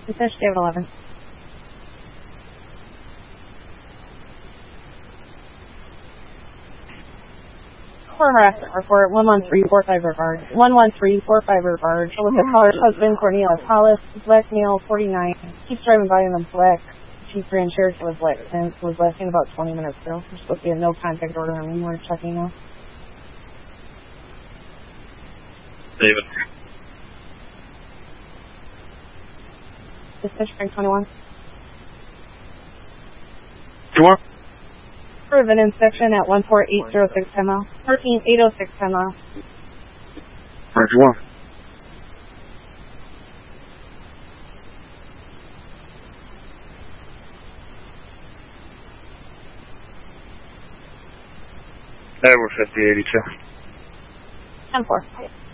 Dispatch David 11. For harassment report, 11345 Rivard. 11345 Rivard. With the caller's husband, Cornelius Hollis, black male, 49. Keeps driving by in a black Jeep Grand Cherokee with black tints. Was last seen about 20 minutes ago. There's supposed to be a no contact order on me. We're checking now. David. Dispatch Frank 21. Sure. Proven inspection at 14806 10 mile. 13806 10 mile. Roger 1. We're 5082. 10-4.